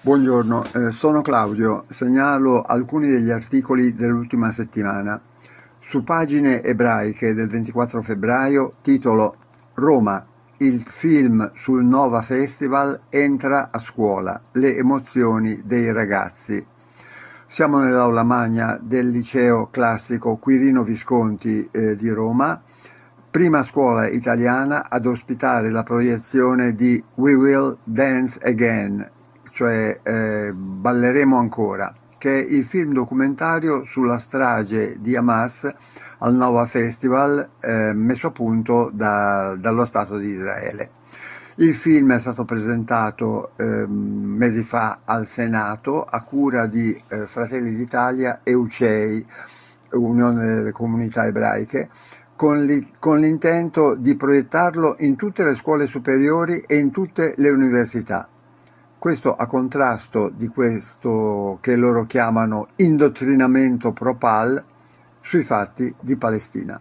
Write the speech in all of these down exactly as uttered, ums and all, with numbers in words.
Buongiorno, eh, sono Claudio. Segnalo alcuni degli articoli dell'ultima settimana. Su Pagine Ebraiche del ventiquattro febbraio, titolo Roma, il film sul Nova Festival entra a scuola, le emozioni dei ragazzi. Siamo nell'aula magna del liceo classico Quirino Visconti eh, di Roma, prima scuola italiana ad ospitare la proiezione di We Will Dance Again, cioè eh, Balleremo ancora, che è il film documentario sulla strage di Hamas al Nova Festival eh, messo a punto da, dallo Stato di Israele. Il film è stato presentato eh, mesi fa al Senato a cura di eh, Fratelli d'Italia e U C E I, Unione delle Comunità Ebraiche, con, li, con l'intento di proiettarlo in tutte le scuole superiori e in tutte le università. Questo a contrasto di questo che loro chiamano indottrinamento pro-Pal sui fatti di Palestina.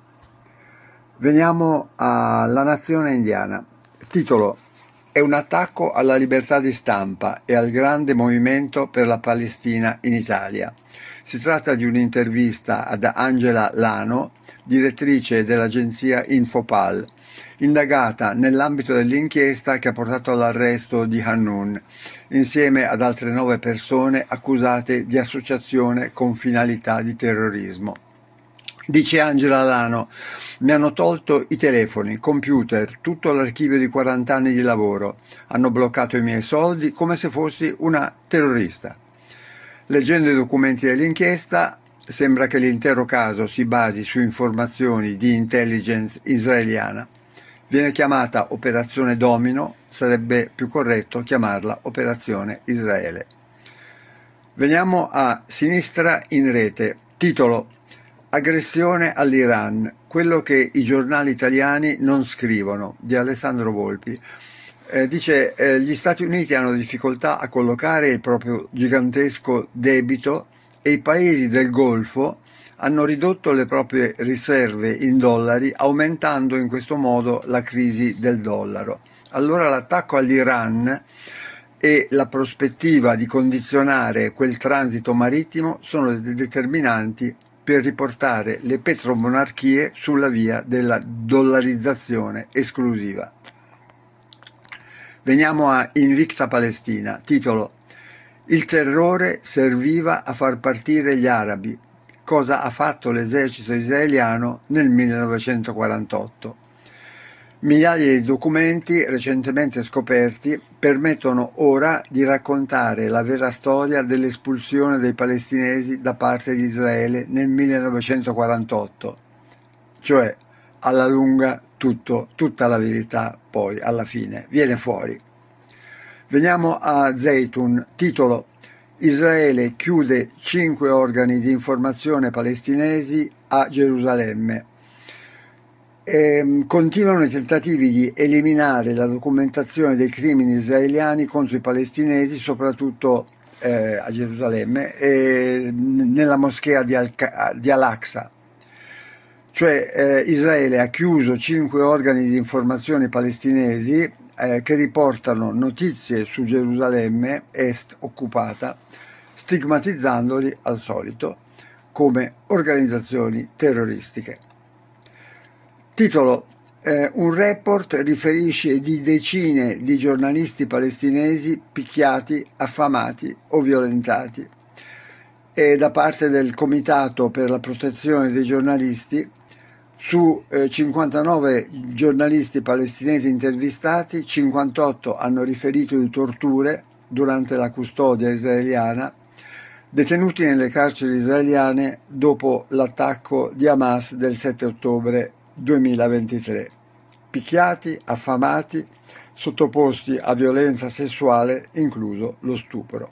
Veniamo alla nazione indiana. Titolo: è un attacco alla libertà di stampa e al grande movimento per la Palestina in Italia. Si tratta di un'intervista ad Angela Lano, direttrice dell'agenzia Infopal, indagata nell'ambito dell'inchiesta che ha portato all'arresto di Hannoun, insieme ad altre nove persone accusate di associazione con finalità di terrorismo. Dice Angela Lano: mi hanno tolto i telefoni, computer, tutto l'archivio di quaranta anni di lavoro, hanno bloccato i miei soldi come se fossi una terrorista. Leggendo i documenti dell'inchiesta, sembra che l'intero caso si basi su informazioni di intelligence israeliana. Viene chiamata Operazione Domino, sarebbe più corretto chiamarla Operazione Israele. Veniamo a Sinistra in Rete. Titolo: aggressione all'Iran, quello che i giornali italiani non scrivono, di Alessandro Volpi. Eh, dice eh, gli Stati Uniti hanno difficoltà a collocare il proprio gigantesco debito e i paesi del Golfo hanno ridotto le proprie riserve in dollari, aumentando in questo modo la crisi del dollaro. Allora l'attacco all'Iran e la prospettiva di condizionare quel transito marittimo sono determinanti per riportare le petromonarchie sulla via della dollarizzazione esclusiva. Veniamo a Invicta Palestina. Titolo: il terrore serviva a far partire gli arabi. Cosa ha fatto l'esercito israeliano nel millenovecentoquarantotto? Migliaia di documenti recentemente scoperti permettono ora di raccontare la vera storia dell'espulsione dei palestinesi da parte di Israele nel millenovecentoquarantotto, cioè alla lunga tutto, tutta la verità poi alla fine viene fuori. Veniamo a Zeytun. Titolo: Israele chiude cinque organi di informazione palestinesi a Gerusalemme. E continuano i tentativi di eliminare la documentazione dei crimini israeliani contro i palestinesi, soprattutto eh, a Gerusalemme e nella moschea di, Al- di Al-Aqsa. Cioè eh, Israele ha chiuso cinque organi di informazione palestinesi eh, che riportano notizie su Gerusalemme Est occupata, stigmatizzandoli al solito come organizzazioni terroristiche. Titolo: eh, un report riferisce di decine di giornalisti palestinesi picchiati, affamati o violentati. E da parte del Comitato per la protezione dei giornalisti, su eh, cinquantanove giornalisti palestinesi intervistati, cinquantotto hanno riferito di torture durante la custodia israeliana, detenuti nelle carceri israeliane dopo l'attacco di Hamas del sette ottobre duemilaventitré, picchiati, affamati, sottoposti a violenza sessuale, incluso lo stupro.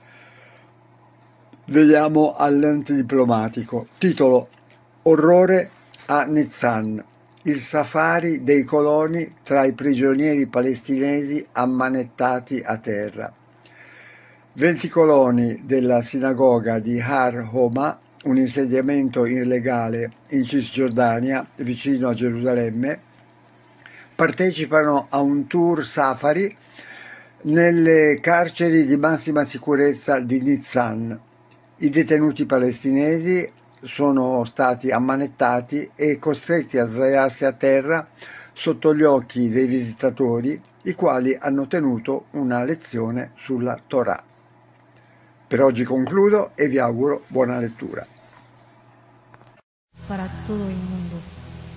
Vediamo all'antidiplomatico. Titolo: orrore a Nitzan, il safari dei coloni tra i prigionieri palestinesi ammanettati a terra. venti coloni della sinagoga di Har Homa, un insediamento illegale in Cisgiordania, vicino a Gerusalemme, partecipano a un tour safari Nelle carceri di massima sicurezza di Nitzan, i detenuti palestinesi sono stati ammanettati e costretti a sdraiarsi a terra sotto gli occhi dei visitatori, i quali hanno tenuto una lezione sulla Torah. Per oggi concludo e vi auguro buona lettura. Para todo el mundo.